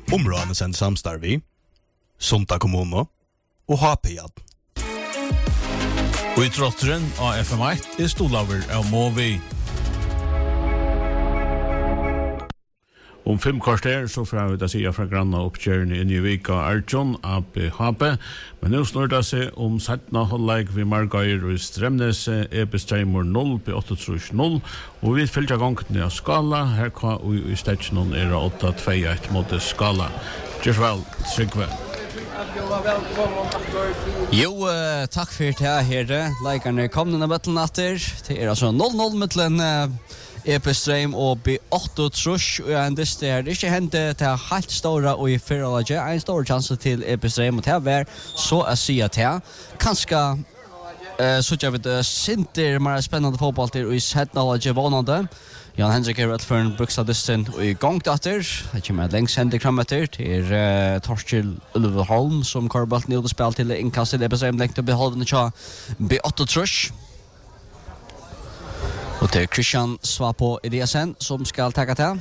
Områdene sender samstarv i Sunta kommune og HP-jad. Og i trotteren av FM1 stolaver av Movi. Om 5 kvarter så får vi da sige fra granna oppkjørende i Nyvika Arjon ABHB. Men nå snur det seg om 17. halvleik ved Margøyer og Stremnes Ebestreimer 0 på 8-0. Og vi fylger gangene av Skala. Her kan vi i stedet er 8-2-1 mot Skala. Gjør vel, Trygve. Jo, takk for det her. Leikerne kom denne bøttelen etter. Det er altså 0-0 mittelen Ebestreim og B8 trusch og en det er ikke hente til helt store og i fyrrelaget. En stor chans til Ebestreim og til å så å si at her. Kanskje så jeg vet sinter mer spennende fotball til og i setnalaget vånende. Jan Henrik er for en bruksadisten og i gang datter. Det kommer lengst hendig frem etter til Torskjell Ulveholm som kører ballen i å spille til innkast til Ebestreim lengt og beholdende til B8 trusch. Og det er Christian Svapo Eliasen som skal takke til.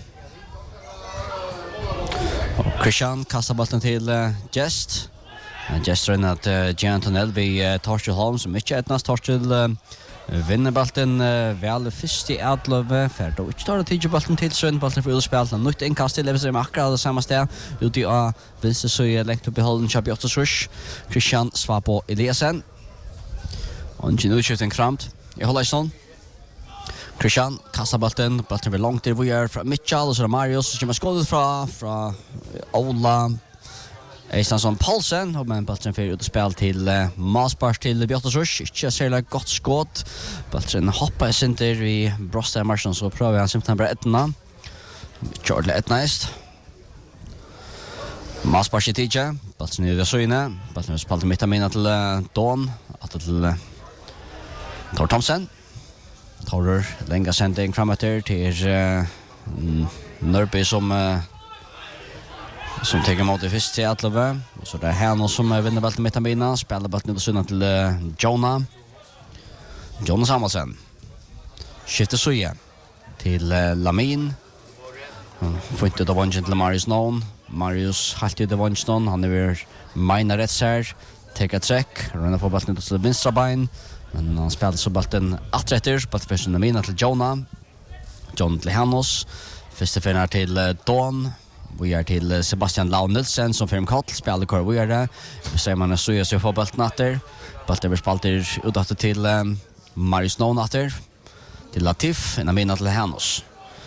Og Christian kastar bollen til Jest. Jest renner at Gian Tonell ved Torskjell Holm som ikke etnast. Torskjell vinner bollen vel først i Adløve. For da ikke tar det tidlig bollen til Sønn. Bollen for utspill. Nytt innkast til Levestrøm akkurat det samme sted. Ute av venstre søye lengt opp i holden. Kjøp i 8 rush. Christian Svapo Eliasen. Og en utskjøtning kramt. Jeg holder i sånn. Christian kastar bollen blir långt vi är från Mitchell och så Marius som kommer skottet från Ola Eistansson Paulsen och men bollen för ut spel till Masbars till Björtosurs inte särskilt gott skott bollen hoppar center i Broster Marston så prövar han simpelthen bara ettna Charlie Etnast Masbars i tidje bollen i det söjne bollen spalt i mittamina till Dawn till Tor Thomsen Torrer länga sending framåt till Nörby som tar emot i första till Atlove. Så det är han som vinner bollen mitt amina, spelar bollen ut och till Jonas Samuelsen. Skiftar så igen till Lamin. Får inte det vanchen till Marius Noon. Marius halvt det vanchen, han är mina rätt här. Tar träck, ränner på bollen ut till vänstra bein. Men han spelar så bollen atträtter, bollen först under mina till John till Hannos. Första finnar till Dawn. Vi är till Sebastian Launelsen som för en kall spelar kvar vi är det. Vi ser man så jag får bollen atter. Bollen blir spalter utåt till Marius Noon atter. Till Latif, en mina till Hannos.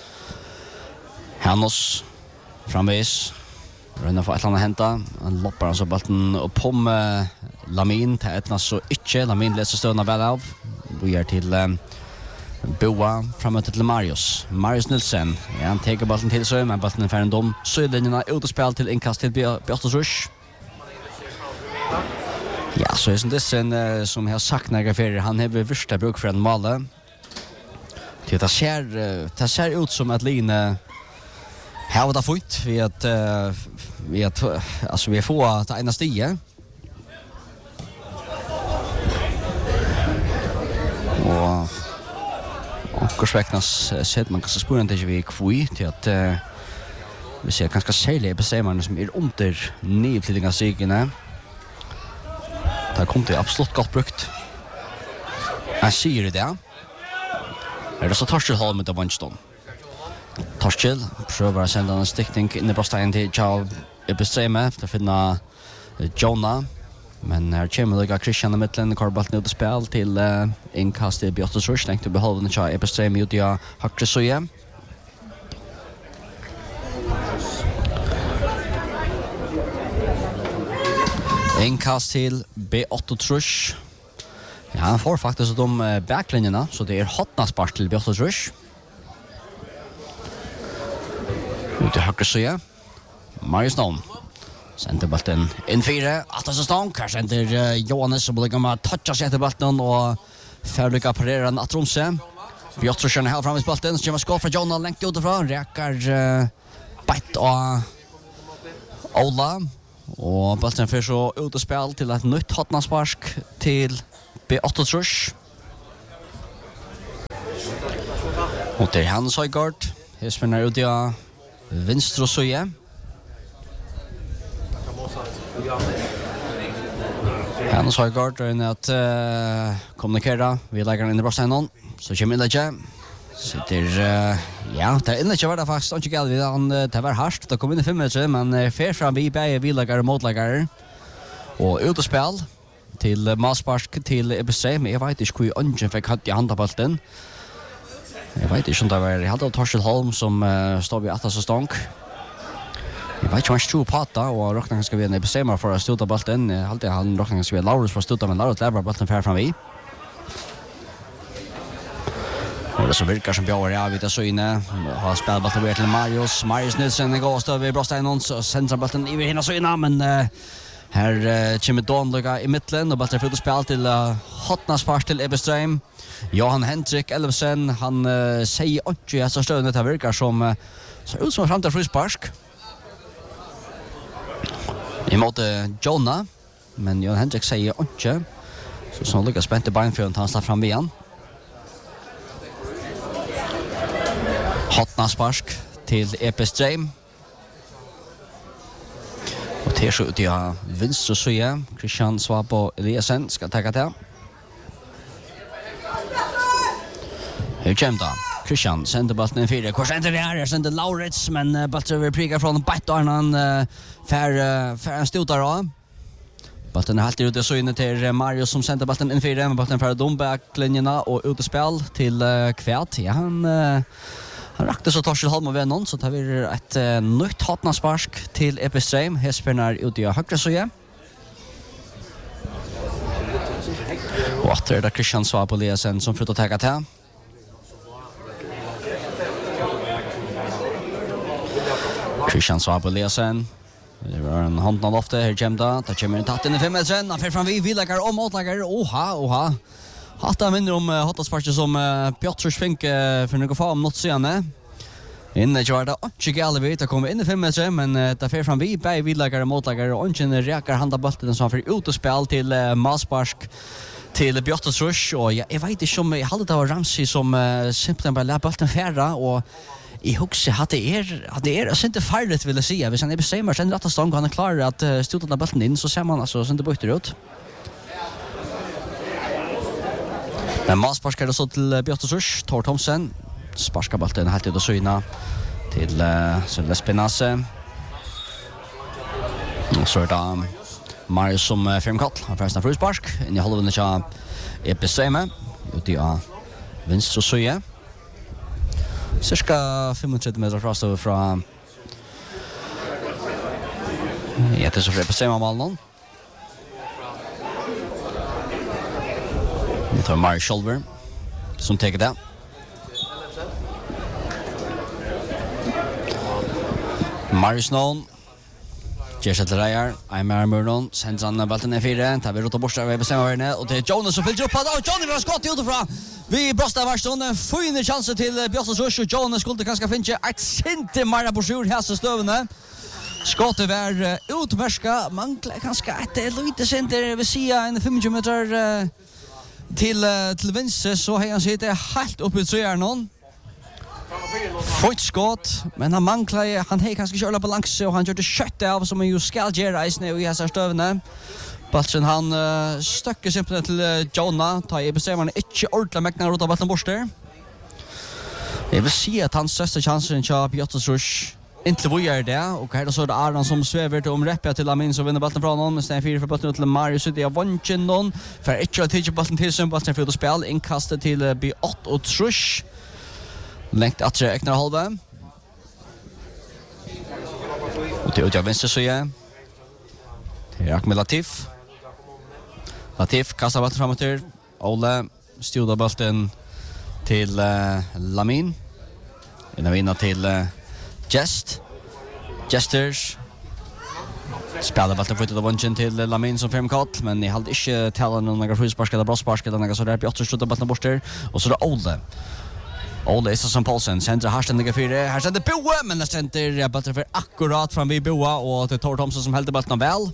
Hannos framvis. Rönnar för att han hämta. Han loppar alltså bollen upp på Lamin till etna så inte. Lamin läser stöna väl av. Vi är till Boa framåt till Marius. Marius Nilsen. Ja, han tar bollen till sig, men bollen är färre än dem. Sydlinjerna ut och spel till inkast till Björtos Rush. Ja, så är det som jag har sagt när jag för han har första bruk för en male. Det ser ut som att Line har det fått vi att alltså vi får att ena stige. Och korsväcknas sett man kanske spåren till vi kvui till att vi ser ganska särskilt bestämmarna som är under nyflyttningar sigene. Det kom till absolut gott brukt. Jag säger det. Är det så Torskjell Holm med Vanston? Torskjell prövar att sända en stickning in i bröststegen till Charles Ebestreime för att finna Jonah. Men här kommer det Christian i mitten, Karbolten ut och spel till inkast i Björtos Rush. Längt att behålla den tja Ebestreime ut i högre söje. Inkast till B8 Rush. Ja, han får faktiskt de backlinjerna, så det är hotnaspart till Björtos Rush. Ut i högre söje. Marius Noon. Sender bollen in 4. Attas stång. Här sender Johannes som blir med att toucha sig till bollen och färdiga parera en Atromse. Björtros känner här framme i bollen. Så kommer skott från Jonna längt utifrån. Räkar bite av Ola. Och bollen för så ut och spel till ett nytt hotnarspark till B8 Trush. Och det är Hans Højgaard. Här spänner ut i vänster och söje. Ja, nå så har jeg gjort at kommunikere. Vi legger den inn i brostenen, så kommer innlegget. Ja, det innlegget var det faktisk ikke galt. Det var hardt, det kom inn i 5 minutter, men fer fram vi begge vileggere og motleggere. Og ut og spill til Masparsk til EBC, men jeg vet ikke hvor ønsken fikk hatt i handabalten. Jeg vet ikke om det var, jeg hadde Torshäll Holm som stod ved Atlas og Stonk. Jeg vet ikke om han stod på det, og råkningen skal vi en EBC for å stå balten. Jeg hadde han råkningen skal vi Laurus for å stå, men Laurus lever balten fer fram vi. Og det så virker som Bjørn, ja, vi tar så inne. Har spillet balten til Marius. Marius Nilsen går og støv i Brosteinons, og sender balten i henne så inne, men her kommer Donløga i midtlen, og balten får spil til Hotnaspars til Ebestrheim. Johan Hendrik Elvsen, han sier ikke at så støvende til virker som ser ut som frem til frispark. I måte Jonah, men Johan Hendrik sier ikke. Så sånn lykkes spent i beinfjøren til han slapp frem igjen. Hotnaspars til Ebestrheim. Og til så ut i venstre søye. Christian Svabo Eliasen skal takke til. Her kommer da. Christian sender balten inn 4. Hvor sender det her? Jeg sender Laurits, men balten vil prike fra Bett og han fer en stod der også. Balten helt ut i søyene til Marius som sender balten inn 4. Men balten fer Dombæk-linjene og ut i spill til Kvæt. Ja, han rakte så Torshäll Holm og Venon, så tar vi et nytt Hotnaspars til Ebestrheim. Hespen ute i høyre søye. Og etter det Christian Svabo Eliasen som får ta til. Christian Svabo Eliasen. Det var en hånden av loftet, her kommer det. Da kommer en tatt inn i 5 meter. Han fer fram vi legger og motlegger. Oha. Hatta minner om Hotnaspars som Piotr Fink for noe få om något siden. Inne var det ikke gale vidt. Det kommer inn i 5 meter, men det fer fram vi begge vidlegger og motlegger. Og ikke reker handabalten som får ut og spill til Masparsk til Piotr Trusch. Og jeg vet ikke om jeg hadde det var Ramsey som simpelthen bare lær balten færre. Og jeg husker at det er ikke farligt, vil jeg si. Hvis han bestemmer seg en rett stang, og han klarer at stå den balten inn, så ser man altså ikke bøyter ut. Men Masparsk det så til Piotr Trusch, Tor Thomsen. Sparska balten helt ut og syna til Spinasse. Og så det Marius som firmkall. Han først fruspark. Inn i halvånden til Ebestrheim. Ute i venstre søye. Cirka 35 meter fra det så fra Ebestrheim av malen. Det tar Marius Scholver som teker det. Marius Nån. Gjerset til Reier. Eimar Murnon. Sender han balten ned 4. Tar vi rota borsta ved bestemmerverdene. Og det er Jonas som fyller opp på det. Og Jonas har skått utifra. Vi brostar varstående. Fine chanser til Piotr Trusch. Og Jonas skulle kanskje finne et sinte Mara Borsur hese støvende. Skottet var utmerska. Mangler kanskje et lite sinter ved siden en 25 meter til venstre. Så har han sitt helt oppe i trøyeren. Fort skott, men han mangler, han har kanskje kjøla balanse, og han gjør det kjøttet av som han jo skal gjøre eisene i hese støvende. Balsen han støkker simpelthen til Jonah, tar i bestemmer han ikke ordentlig mekner ut av ballen borster. Jeg vil si at hans største chansen til Piotr Trusch inntil hvor gjør det, og her så er det Aron som svever til Repia til Lamin som vinner ballen fra noen, mens det er 4 for ballen til Marius ut i Avonchen noen, for ikke å tidse ballen til som ballen for å spille, innkastet til Piotr Trusch. Lengt atre Ekner halve. Og til ut av venstre søye. Til Akmel Latif. Latif kastar ballen framåt. Ole stjorda ballen til Lamin. Innan vinna til Jesters. Spelar ballen flyttat av vunchen til Lamin som firmkall, men jeg hadde ikke tala noen frysparsk eller brosparsk eller noe så der. Piotr stjorda ballen borster. Og så er det Ole. Ole Isaksson Paulsen sender Herstendiga 4. Her sender Boe, men det sender ballen for akkurat fram vid Boa, og til Tor Thomsen som helder ballen vel.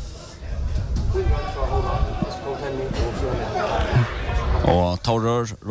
Og Toror